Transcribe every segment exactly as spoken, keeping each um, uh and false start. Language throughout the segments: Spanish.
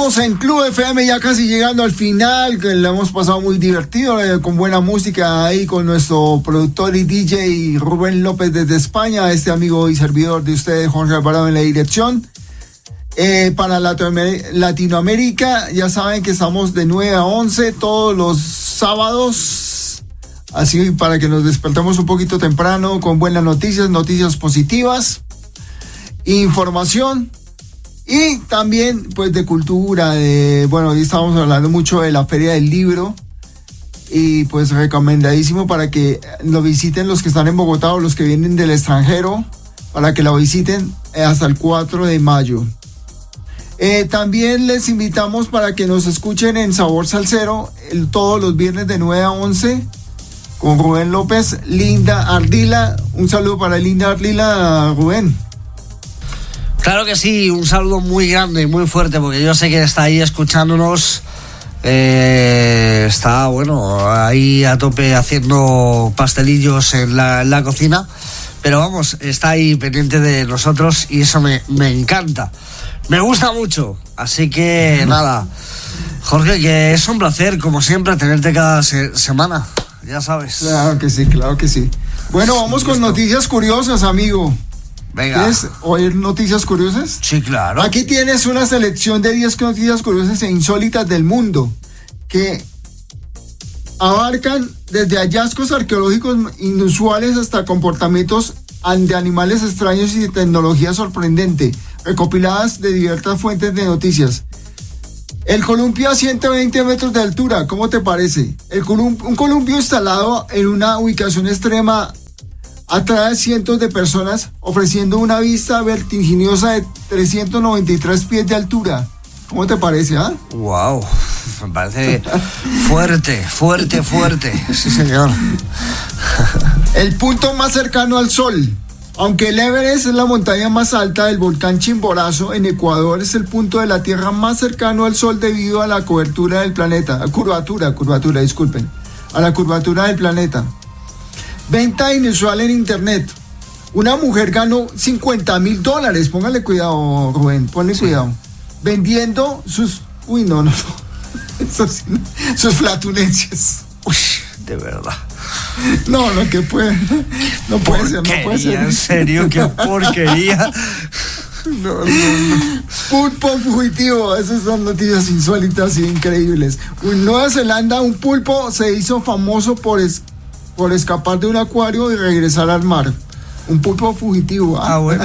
Estamos en Club F M ya casi llegando al final, que lo hemos pasado muy divertido, eh, con buena música ahí con nuestro productor y D J Rubén López desde España, este amigo y servidor de ustedes, Jorge Alvarado en la dirección. Eh, para Latinoamérica, ya saben que estamos de nueve a once todos los sábados, así para que nos despertemos un poquito temprano con buenas noticias, noticias positivas, información. Y también, pues, de cultura, de, bueno, hoy estamos hablando mucho de la Feria del Libro, y pues recomendadísimo para que lo visiten los que están en Bogotá o los que vienen del extranjero, para que la visiten hasta el cuatro de mayo. Eh, también les invitamos para que nos escuchen en Sabor Salsero el, todos los viernes de nueve a once con Rubén López, Linda Ardila. Un saludo para Linda Ardila, Rubén. Claro que sí, un saludo muy grande y muy fuerte, porque yo sé que está ahí escuchándonos, eh, está, bueno, ahí a tope haciendo pastelillos en la, en la cocina, pero vamos, está ahí pendiente de nosotros y eso me, me encanta, me gusta mucho, así que nada, Jorge, que es un placer, como siempre, tenerte cada se- semana, ya sabes. Claro que sí, claro que sí. Bueno, vamos con noticias curiosas, amigo. Venga. ¿Quieres oír noticias curiosas? Sí, claro. Aquí tienes una selección de diez noticias curiosas e insólitas del mundo que abarcan desde hallazgos arqueológicos inusuales hasta comportamientos de animales extraños y de tecnología sorprendente, recopiladas de diversas fuentes de noticias. El columpio a ciento veinte metros de altura, ¿cómo te parece? El colum- un columpio instalado en una ubicación extrema atrae cientos de personas, ofreciendo una vista vertiginosa de trescientos noventa y tres pies de altura. ¿Cómo te parece, ah? ¿eh? Wow, me parece fuerte, fuerte, fuerte. Sí, señor. El punto más cercano al Sol. Aunque el Everest es la montaña más alta del volcán Chimborazo, en Ecuador es el punto de la Tierra más cercano al Sol debido a la cobertura del planeta. Curvatura, curvatura, disculpen. A la curvatura del planeta. Venta inusual en internet. Una mujer ganó cincuenta mil dólares. Póngale cuidado, Rubén. Ponle sí. cuidado. Vendiendo sus... Uy, no, no, no. Eso sí, no. Sus flatulencias. Uy, de verdad. No, no, que puede. No puede ser, no puede ser. En serio, qué porquería. No, no, no. Pulpo fugitivo. Esas son noticias insólitas y increíbles. En Nueva Zelanda, un pulpo se hizo famoso por... Es, por escapar de un acuario y regresar al mar. Un pulpo fugitivo. Ah, ah bueno.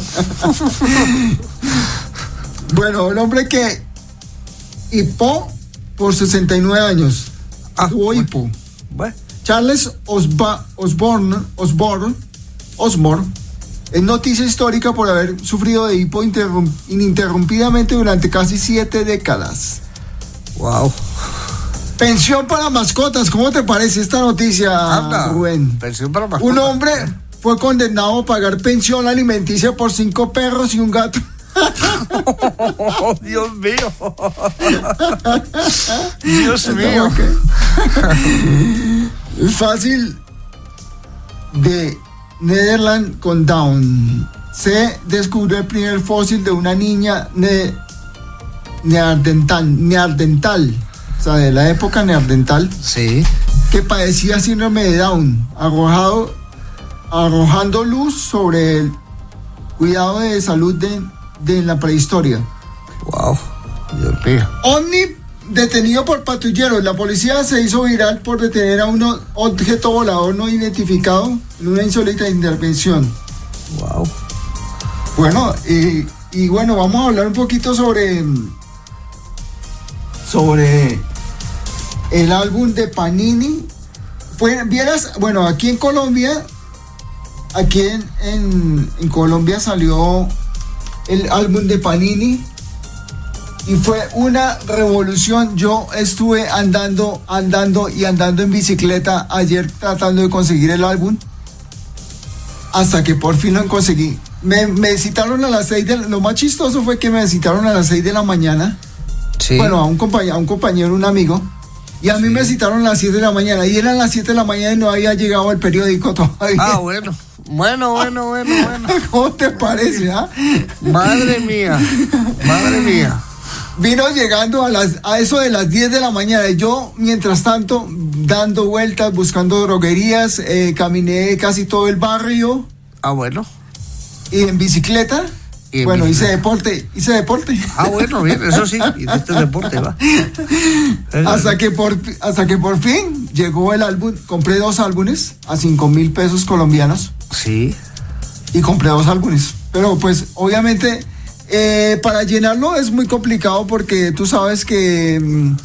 Bueno, un hombre que hipó por sesenta y nueve años. Ah, tuvo bueno. hipo. Bueno. Charles Osba- Osborne, Osborne, Osborne, es noticia histórica por haber sufrido de hipo interrum- ininterrumpidamente durante casi siete décadas. Wow. Pensión para mascotas, ¿cómo te parece esta noticia, Anda, Rubén? Pensión para mascotas. Un hombre fue condenado a pagar pensión alimenticia por cinco perros y un gato. Oh, Dios mío. Dios mío. Es fácil de Netherland con Down. Se descubrió el primer fósil de una niña ne- neandertal, neandertal. O sea, de la época neandertal, sí, que padecía síndrome de Down, arrojado, arrojando luz sobre el cuidado de salud de, de la prehistoria. Wow, Dios mío. Ovni detenido por patrulleros. La policía se hizo viral por detener a un objeto volador no identificado en una insólita intervención. Wow. Bueno, y, y bueno, vamos a hablar un poquito sobre sobre el álbum de Panini. Fue, vieras, bueno, aquí en Colombia, aquí en, en, en Colombia salió el álbum de Panini y fue una revolución. Yo estuve andando, andando y andando en bicicleta ayer tratando de conseguir el álbum, hasta que por fin lo conseguí. Me, me citaron a las seis de la, lo más chistoso fue que me citaron a las seis de la mañana. Sí. Bueno, a un compañero, a un compañero, un amigo. Y a mí sí. me citaron a las siete de la mañana. Y eran las siete de la mañana y no había llegado el periódico todavía. Ah, bueno. Bueno, bueno, bueno, bueno. ¿Cómo te parece, ah? Madre mía. Madre mía. vino llegando a, las, a eso de las diez de la mañana. Yo, mientras tanto, dando vueltas, buscando droguerías, eh, caminé casi todo el barrio. Ah, bueno. Y en bicicleta. Y en bueno, bicicleta. hice deporte, hice deporte. Ah, bueno, bien, eso sí, hiciste deporte, va. hasta, que por, hasta que por fin llegó el álbum. Compré dos álbumes a cinco mil pesos colombianos. Sí. Y compré dos álbumes. Pero pues, obviamente... Eh, para llenarlo es muy complicado porque tú sabes que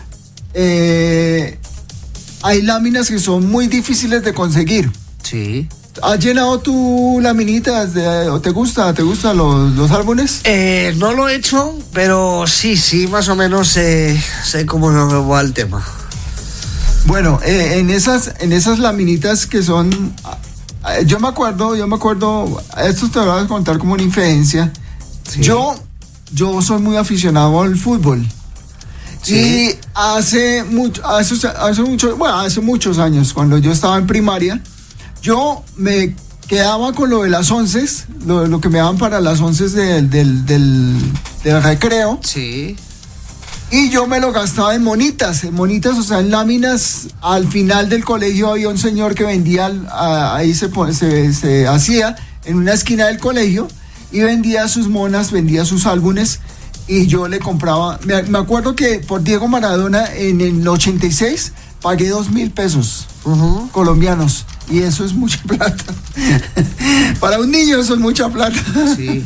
eh, hay láminas que son muy difíciles de conseguir. Sí. ¿Has llenado tu laminitas? De, ¿O te gusta? ¿Te gustan los, los álbumes? Eh, no lo he hecho, pero sí, sí, más o menos eh, sé cómo va el tema. Bueno, eh, en esas, en esas laminitas que son, eh, yo me acuerdo, yo me acuerdo, esto te lo voy a contar como una infidencia. Sí. Yo, yo soy muy aficionado al fútbol. Sí. Y hace mucho, hace, hace mucho, bueno, hace muchos años, cuando yo estaba en primaria, yo me quedaba con lo de las once, lo, lo que me daban para las once del, del, del, del recreo. Sí. Y yo me lo gastaba en monitas, en monitas, o sea, en láminas. Al final del colegio había un señor que vendía, ahí se, se, se hacía, en una esquina del colegio, y vendía sus monas, vendía sus álbumes, y yo le compraba. Me, me acuerdo que por Diego Maradona en el ochenta y seis pagué dos mil pesos uh-huh. colombianos, y eso es mucha plata. Para un niño eso es mucha plata. Sí.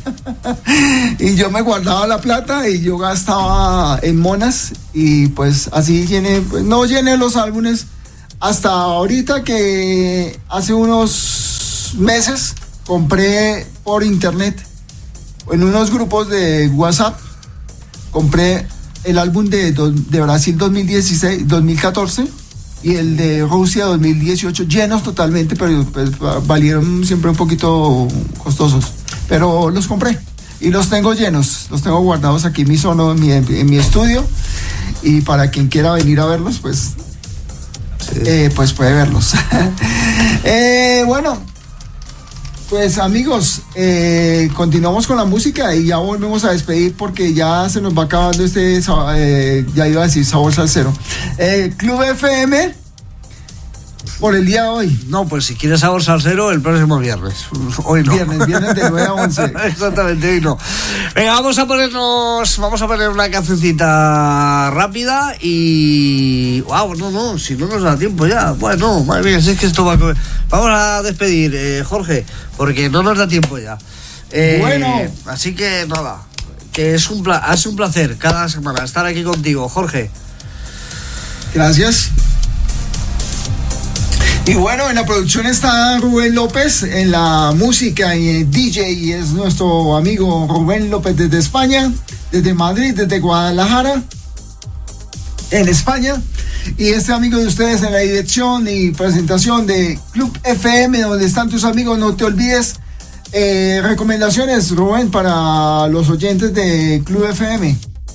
Y yo me guardaba la plata y yo gastaba en monas, y pues así llené, pues no llené los álbumes hasta ahorita, que hace unos meses compré por internet, en unos grupos de WhatsApp, compré el álbum de, de Brasil dos mil dieciséis, dos mil catorce y el de Rusia dos mil dieciocho, llenos totalmente, pero pues, valieron siempre un poquito costosos, pero los compré y los tengo llenos, los tengo guardados aquí en mi zona, en mi, en mi estudio, y para quien quiera venir a verlos, pues, sí. eh, pues puede verlos. eh, bueno, pues amigos, eh, continuamos con la música y ya volvemos a despedir porque ya se nos va acabando este, eh, ya iba a decir Sabor Salsero. Eh, Club F M por el día de hoy. No, pues si quieres Sabor Salsero, el próximo viernes. Hoy no. Viernes, viernes de nueve a once. Exactamente, hoy no. Venga, vamos a ponernos, vamos a poner una cancioncita rápida y... Wow, no, no, si no nos da tiempo ya. Bueno, madre mía, si es que esto va a comer. Vamos a despedir, eh, Jorge, porque no nos da tiempo ya. Eh, bueno. Así que nada, que es un, pla- es un placer cada semana estar aquí contigo, Jorge. Gracias. Y bueno, en la producción está Rubén López, en la música y D J y es nuestro amigo Rubén López desde España, desde Madrid, desde Guadalajara, en España. Y este amigo de ustedes en la dirección y presentación de Club F M, donde están tus amigos. No te olvides, eh, recomendaciones, Rubén, para los oyentes de Club F M.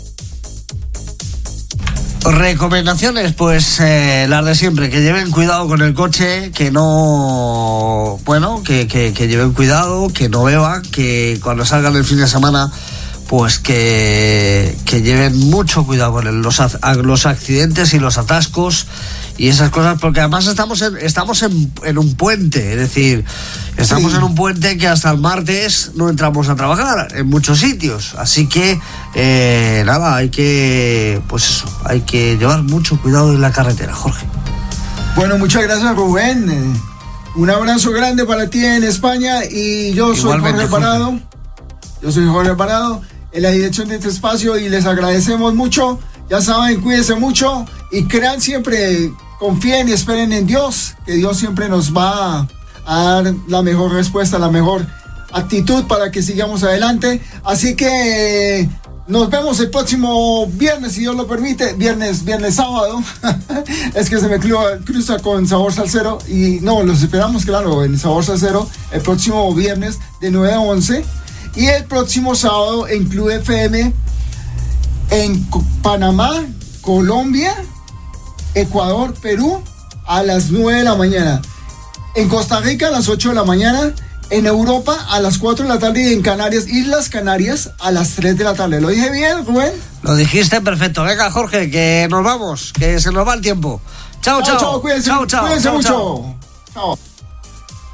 Recomendaciones, pues eh, las de siempre, que lleven cuidado con el coche, que no, bueno, que, que, que lleven cuidado, que no beban, que cuando salgan el fin de semana, pues que, que lleven mucho cuidado con el, los, los accidentes y los atascos y esas cosas, porque además estamos en, estamos en, en un puente, es decir, estamos sí. en un puente que hasta el martes no entramos a trabajar en muchos sitios, así que eh, nada, hay que, pues eso, hay que llevar mucho cuidado en la carretera, Jorge. Bueno, muchas gracias, Rubén. Eh, un abrazo grande para ti en España, y yo soy Igualmente, Jorge Parado. Jorge. Yo soy Jorge Parado en la dirección de este espacio, y les agradecemos mucho. Ya saben, cuídense mucho y crean siempre, confíen y esperen en Dios, que Dios siempre nos va a dar la mejor respuesta, la mejor actitud para que sigamos adelante. Así que eh, nos vemos el próximo viernes, si Dios lo permite, viernes, viernes, sábado. Es que se me cruza con Sabor Salsero, y no, los esperamos, claro, en Sabor Salsero el próximo viernes de nueve a once, y el próximo sábado en Club F M en Panamá, Colombia, Ecuador, Perú, a las nueve de la mañana. En Costa Rica a las ocho de la mañana, En Europa a las cuatro de la tarde y en Canarias, Islas Canarias, a las tres de la tarde. ¿Lo dije bien, Rubén? Lo dijiste perfecto. Venga, Jorge, que nos vamos, que se nos va el tiempo. Chao, chao. Chao, chao, cuídense, chao, chao, cuídense chao, mucho. Chao. Chao.